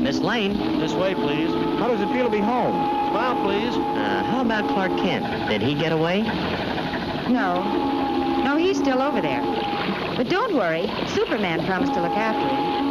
Miss Lane. This way, please. How does it feel to be home? Smile, please. How about Clark Kent? Did he get away? No. No, he's still over there. But don't worry. Superman promised to look after him.